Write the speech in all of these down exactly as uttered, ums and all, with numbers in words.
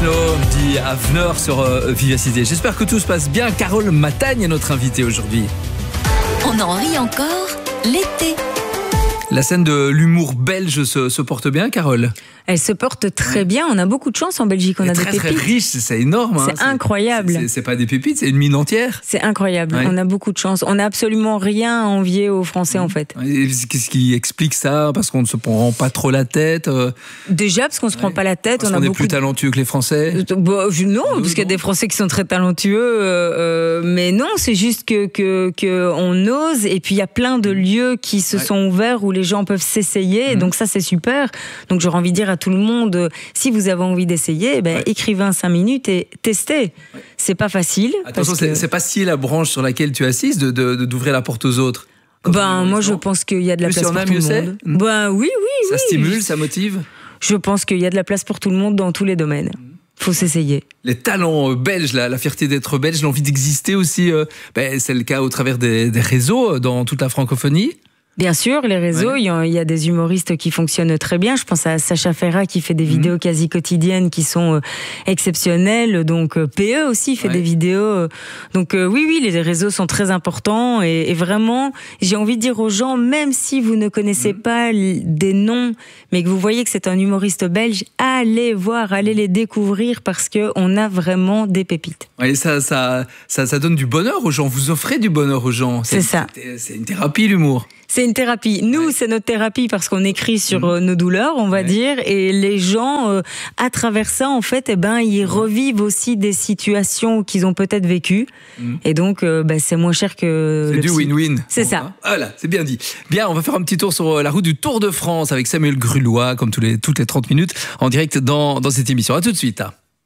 Snow, dit Aveneur sur euh, Vivacité. J'espère que tout se passe bien. Carole Matagne est notre invitée aujourd'hui. On en rit encore l'été. La scène de l'humour belge se, se porte bien, Carole? Elle se porte très bien. On a beaucoup de chance en Belgique. On Elle a est des très, pépites. très riche, c'est énorme. C'est hein. incroyable. C'est, c'est pas des pépites, c'est une mine entière. C'est incroyable. Ouais. On a beaucoup de chance. On n'a absolument rien à envier aux Français, en fait. Et qu'est-ce qui explique ça? Parce qu'on ne se prend pas trop la tête euh... Déjà, parce qu'on ne se prend ouais. pas la tête. Parce on qu'on a est beaucoup plus de... talentueux que les Français. Bah, je, non, non, parce qu'il y a non. des Français qui sont très talentueux. Euh, euh, mais non, c'est juste que, que, que on ose. Et puis, il y a plein de lieux qui se ouais. sont ouverts où les gens peuvent s'essayer. Mmh. Et donc ça, c'est super. Donc j'aurais envie de dire à tout le monde, euh, si vous avez envie d'essayer, ben, ouais. écrivez un cinq minutes et testez. Ouais. C'est pas facile. Attention, parce c'est, que... c'est pas si la branche sur laquelle tu assises de, de, de, d'ouvrir la porte aux autres. Ben, moi, je pense qu'il y a de la plus place y en a, pour tout mieux le c'est. monde. Ben oui, oui, ça oui. stimule, ça motive. Je pense qu'il y a de la place pour tout le monde dans tous les domaines. Faut s'essayer. Les talents belges, la, la fierté d'être belge, l'envie d'exister aussi, euh, ben, c'est le cas au travers des, des réseaux dans toute la francophonie. Bien sûr, les réseaux, il ouais. y, y a des humoristes qui fonctionnent très bien. Je pense à Sacha Ferrat qui fait des mmh. vidéos quasi quotidiennes qui sont euh, exceptionnelles. Donc euh, P E aussi fait ouais. des vidéos. Euh, donc euh, oui, oui, les réseaux sont très importants. Et, et vraiment, j'ai envie de dire aux gens, même si vous ne connaissez mmh. pas des noms, mais que vous voyez que c'est un humoriste belge, allez voir, allez les découvrir parce qu'on a vraiment des pépites. Ouais, ça, ça, ça, ça donne du bonheur aux gens. Vous offrez du bonheur aux gens. C'est, c'est ça. C'est, c'est une thérapie, l'humour. C'est une thérapie. Nous, ouais. c'est notre thérapie parce qu'on écrit sur mmh. nos douleurs, on va ouais. dire, et les gens, euh, à travers ça, en fait, eh ben, ils revivent aussi des situations qu'ils ont peut-être vécues, mmh. et donc, euh, bah, c'est moins cher que. C'est le du psy. win-win. C'est bon, ça. Hein. Voilà, c'est bien dit. Bien, on va faire un petit tour sur la route du Tour de France avec Samuel Grulois, comme tous les toutes les trente minutes, en direct dans dans cette émission. À tout de suite.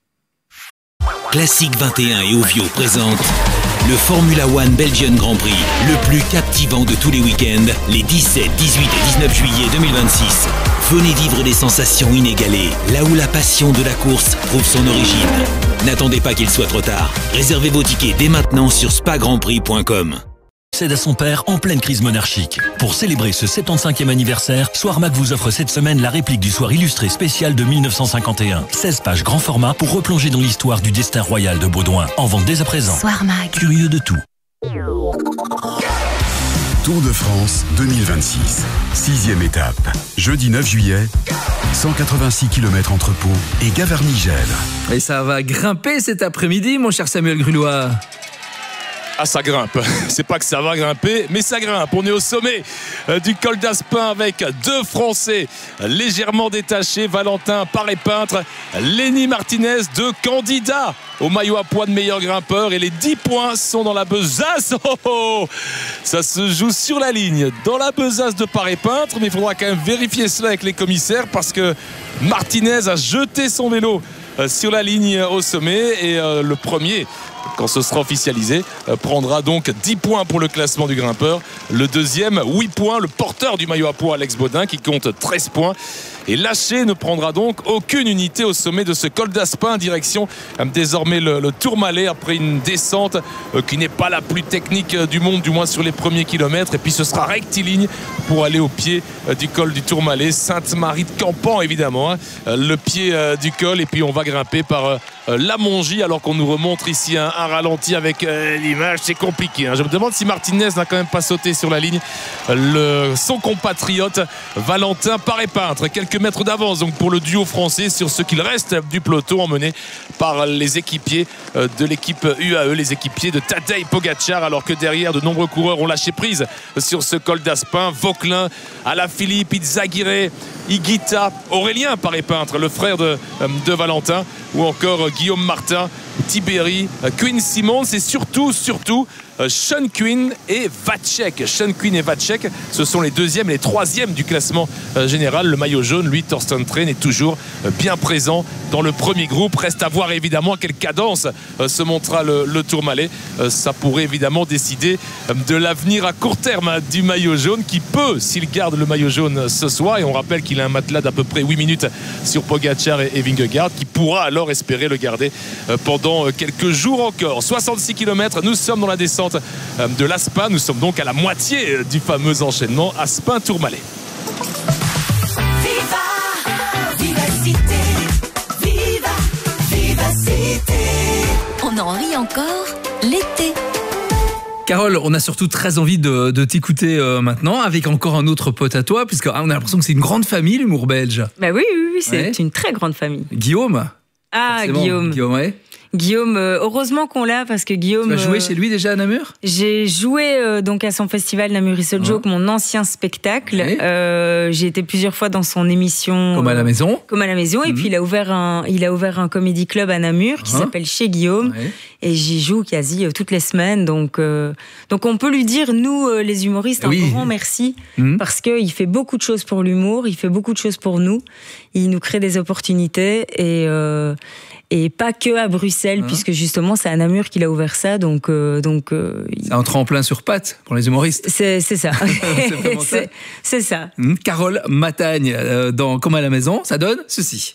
Classique vingt et un et Ovio présente le Formula One Belgian Grand Prix, le plus captivant de tous les week-ends, les dix-sept, dix-huit et dix-neuf juillet deux mille vingt-six. Venez vivre des sensations inégalées, là où la passion de la course trouve son origine. N'attendez pas qu'il soit trop tard. Réservez vos tickets dès maintenant sur spa grand prix point com. Cède à son père en pleine crise monarchique. Pour célébrer ce soixante-quinzième anniversaire, Soirmac vous offre cette semaine la réplique du soir illustré spécial de mille neuf cent cinquante et un. seize pages grand format pour replonger dans l'histoire du destin royal de Baudouin. En vente dès à présent. Soirmac. Curieux de tout. Tour de France deux mille vingt-six. Sixième étape. Jeudi neuf juillet. cent quatre-vingt-six kilomètres entre Pau et Gavarnie-Gèvres. Et ça va grimper cet après-midi, mon cher Samuel Grulois. Ah, ça grimpe. C'est pas que ça va grimper, mais ça grimpe. On est au sommet du col d'Aspin avec deux Français légèrement détachés. Valentin Paré-Peintre, Lenny Martinez, deux candidats au maillot à pois de meilleur grimpeur. Et les dix points sont dans la besace. Oh, oh, ça se joue sur la ligne, dans la besace de Paré-Peintre. Mais il faudra quand même vérifier cela avec les commissaires parce que Martinez a jeté son vélo sur la ligne au sommet. Et euh, le premier, quand ce sera officialisé, euh, prendra donc dix points pour le classement du grimpeur. Le deuxième, huit points. Le porteur du maillot à pois, Alex Baudin, qui compte treize points. Et Lâché ne prendra donc aucune unité au sommet de ce col d'Aspin, direction euh, désormais le, le Tourmalet, après une descente euh, qui n'est pas la plus technique euh, du monde, du moins sur les premiers kilomètres. Et puis ce sera rectiligne pour aller au pied euh, du col du Tourmalet, Sainte-Marie de Campan évidemment, hein, euh, le pied euh, du col. Et puis on va grimper par euh, euh, la Mongie, alors qu'on nous remontre ici un, un ralenti avec euh, l'image. C'est compliqué, hein. Je me demande si Martinez n'a quand même pas sauté sur la ligne. Le, son compatriote Valentin Paré-Peintre, quelques mètres d'avance donc pour le duo français sur ce qu'il reste du peloton, emmené par les équipiers de l'équipe U A E, les équipiers de Tadej Pogacar, alors que derrière de nombreux coureurs ont lâché prise sur ce col d'Aspin. Vauquelin, Alaphilippe, Izaguirre, Higuita, Aurélien Paré-Peintre, le frère de, de Valentin, ou encore Guillaume Martin, Tibéri, Quinn Simmons, et surtout, surtout Sean Quinn et Vacek. Sean Quinn et Vacek, ce sont les deuxièmes et les troisièmes du classement général. Le maillot jaune, lui, Thorsten Tren, est toujours bien présent dans le premier groupe. Reste à voir évidemment quelle cadence se montrera le, le Tourmalet. Ça pourrait évidemment décider de l'avenir à court terme du maillot jaune, qui peut, s'il garde le maillot jaune ce soir, et on rappelle qu'il a un matelas d'à peu près huit minutes sur Pogacar et, et Vingegaard, qui pourra alors espérer le garder pendant quelques jours encore. soixante-six kilomètres, nous sommes dans la descente de l'Aspin. Nous sommes donc à la moitié du fameux enchaînement Aspin-Tourmalet. Viva, Vivacité, viva, viva. On en rit encore l'été. Carole, on a surtout très envie de, de t'écouter euh, maintenant avec encore un autre pote à toi, puisqu'on a l'impression que c'est une grande famille, l'humour belge. Bah oui, oui, oui, c'est Ouais. une très grande famille. Guillaume. Ah, forcément. Guillaume. Guillaume, ouais. Guillaume, euh, heureusement qu'on l'a parce que Guillaume. Tu as joué euh, chez lui déjà à Namur? J'ai joué euh, donc à son festival Namur Is a Joke, mon ancien spectacle. Ouais. Euh, j'ai été plusieurs fois dans son émission. Comme à la maison. Comme à la maison. Et Mhm. puis il a ouvert un, il a ouvert un comédie club à Namur qui Uh-huh. s'appelle Chez Guillaume. Ouais. Et j'y joue quasi euh, toutes les semaines. Donc, euh, donc on peut lui dire, nous, euh, les humoristes, un Oui. grand merci. Mhm. Parce qu'il fait beaucoup de choses pour l'humour, il fait beaucoup de choses pour nous. Il nous crée des opportunités. Et, euh, et pas que à Bruxelles, Hein. puisque justement, c'est à Namur qu'il a ouvert ça. Donc, euh, donc euh, il- C'est un tremplin sur pattes pour les humoristes. c'est c'est ça. C'est vraiment ça. C'est- C'est ça. Hum, Carole Matagne, euh, dans Comme à la maison, ça donne ceci.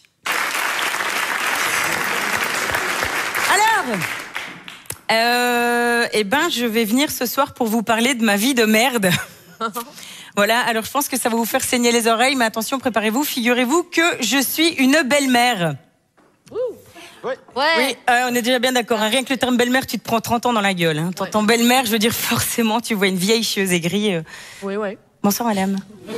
Alors, euh, eh ben, je vais venir ce soir pour vous parler de ma vie de merde. Voilà, alors je pense que ça va vous faire saigner les oreilles, mais attention, préparez-vous, figurez-vous que je suis une belle-mère. Ouais. Oui, euh, on est déjà bien d'accord. hein. Rien que le terme belle-mère, tu te prends trente ans dans la gueule. Hein. T'entends belle-mère, je veux dire forcément, tu vois une vieille chieuse aigrie. euh. Oui, oui. Bonsoir, madame.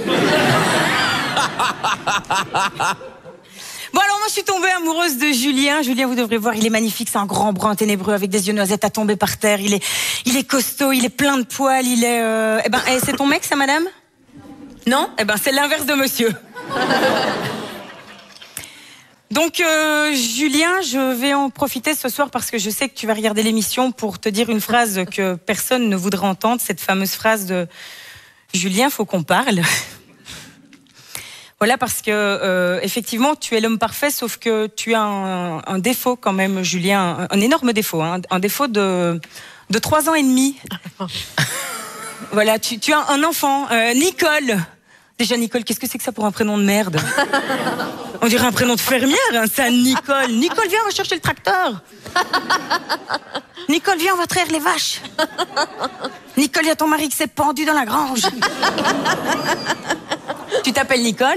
Bon, alors moi, je suis tombée amoureuse de Julien. Julien, vous devrez voir, il est magnifique. C'est un grand brun ténébreux avec des yeux noisettes à tomber par terre. Il est, il est costaud, il est plein de poils. Il est. Euh... Eh ben, eh, c'est ton mec, ça, madame? Non? Eh ben, c'est l'inverse de monsieur. Donc, euh, Julien, je vais en profiter ce soir parce que je sais que tu vas regarder l'émission pour te dire une phrase que personne ne voudrait entendre, cette fameuse phrase de Julien, faut qu'on parle. Voilà, parce que euh, effectivement, tu es l'homme parfait, sauf que tu as un, un défaut quand même, Julien, un, un énorme défaut, hein, un défaut de de trois ans et demi. Voilà, tu, tu as un enfant, euh, Nicole. Déjà, Nicole, qu'est-ce que c'est que ça pour un prénom de merde? On dirait un prénom de fermière, hein, ça, Nicole. Nicole, viens, on va chercher le tracteur. Nicole, viens, on va traire les vaches. Nicole, il y a ton mari qui s'est pendu dans la grange. Tu t'appelles Nicole?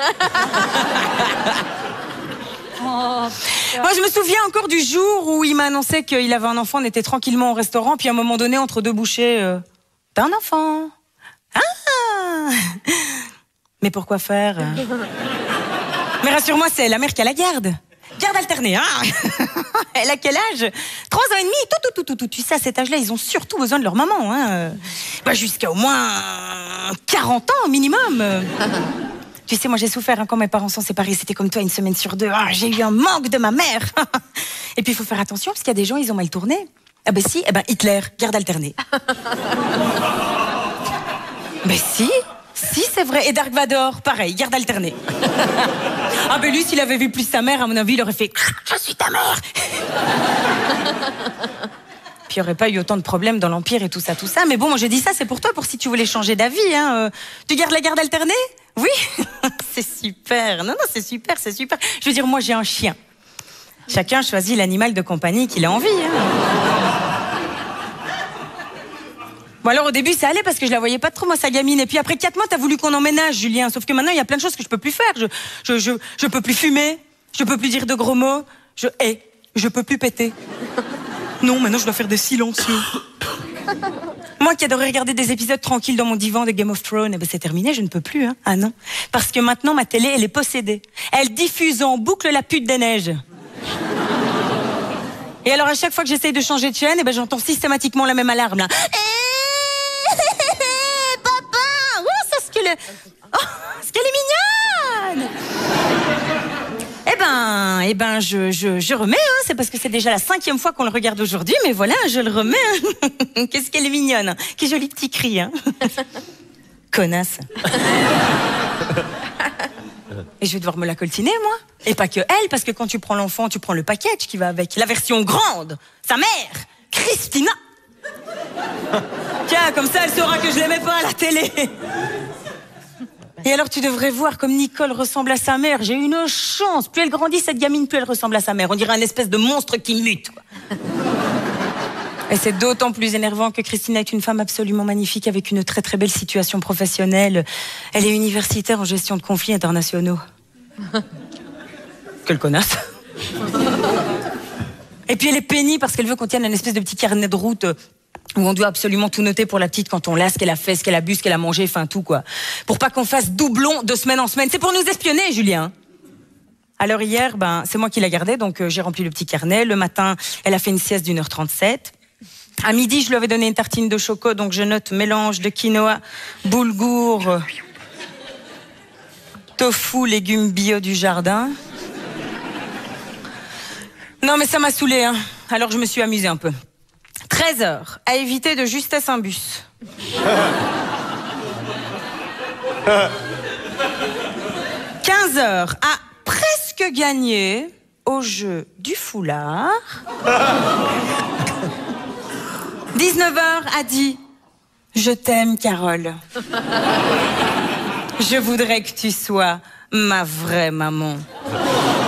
Moi, je me souviens encore du jour où il m'a annoncé qu'il avait un enfant, on était tranquillement au restaurant, puis à un moment donné, entre deux bouchées, euh, t'as un enfant? Ah! Mais pourquoi faire? Mais rassure-moi, c'est la mère qui a la garde. Garde alternée, hein? Elle a quel âge? Trois ans et demi, tout, tout, tout, tout, tout. Tu sais, à cet âge-là, ils ont surtout besoin de leur maman, hein? Bah, jusqu'à au moins quarante ans, minimum. Tu sais, moi, j'ai souffert hein, quand mes parents sont séparés. C'était comme toi, une semaine sur deux. Ah, j'ai eu un manque de ma mère. Et puis, il faut faire attention, parce qu'il y a des gens, ils ont mal tourné. Ah ben si, eh ben Hitler, garde alternée. Ben si, si c'est vrai. Et Dark Vador, pareil, garde alternée. Ah ben lui, s'il avait vu plus sa mère, à mon avis, il aurait fait « Je suis ta mère !» Puis il n'y aurait pas eu autant de problèmes dans l'Empire et tout ça, tout ça. Mais bon, moi je dis ça, c'est pour toi, pour si tu voulais changer d'avis. Hein. Euh, tu gardes la garde alternée? Oui. C'est super. Non, non, c'est super, c'est super. Je veux dire, moi j'ai un chien. Chacun choisit l'animal de compagnie qu'il a envie. Hein. Bon alors au début ça allait parce que je la voyais pas trop moi sa gamine et puis après quatre mois t'as voulu qu'on emménage Julien sauf que maintenant il y a plein de choses que je peux plus faire je je je je peux plus fumer je peux plus dire de gros mots je hais je peux plus péter non maintenant je dois faire des silencieux moi qui adorais regarder des épisodes tranquilles dans mon divan de Game of Thrones eh ben c'est terminé je ne peux plus hein ah non parce que maintenant ma télé elle est possédée elle diffuse en boucle la pute des neiges. Et alors à chaque fois que j'essaye de changer de chaîne eh ben j'entends systématiquement la même alarme là. Papa, oh, c'est ce qu'elle est... Oh, ce qu'elle est mignonne. Eh ben, eh ben, je, je, je remets, hein, c'est parce que c'est déjà la cinquième fois qu'on le regarde aujourd'hui, mais voilà, je le remets. Hein. Qu'est-ce qu'elle est mignonne, hein. Quel joli petit cri, hein. Connasse. Et je vais devoir me la coltiner, moi. Et pas que elle, parce que quand tu prends l'enfant, tu prends le package qui va avec. La version grande, sa mère, Christina. Tiens, comme ça, elle saura que je l'aimais pas à la télé. Et alors, tu devrais voir comme Nicole ressemble à sa mère. J'ai une chance. Plus elle grandit, cette gamine, plus elle ressemble à sa mère. On dirait un espèce de monstre qui mute, quoi. Et c'est d'autant plus énervant que Christina est une femme absolument magnifique avec une très très belle situation professionnelle. Elle est universitaire en gestion de conflits internationaux. Quelle connasse. Et puis elle est pénible parce qu'elle veut qu'on tienne un espèce de petit carnet de route où on doit absolument tout noter pour la petite quand on l'a, ce qu'elle a fait, ce qu'elle a bu, ce qu'elle a mangé, enfin tout quoi. Pour pas qu'on fasse doublon de semaine en semaine. C'est pour nous espionner, Julien. Alors hier, ben, c'est moi qui la gardais, donc euh, j'ai rempli le petit carnet. Le matin, elle a fait une sieste d'une heure trente-sept. À midi, je lui avais donné une tartine de choco, donc je note mélange de quinoa, boulgour, euh, tofu, légumes bio du jardin. Non mais ça m'a saoulée, hein. Alors je me suis amusée un peu. treize heures, à éviter de justesse un bus. quinze heures, à presque gagner au jeu du foulard. dix-neuf heures, a dit « Je t'aime, Carole. Je voudrais que tu sois ma vraie maman. »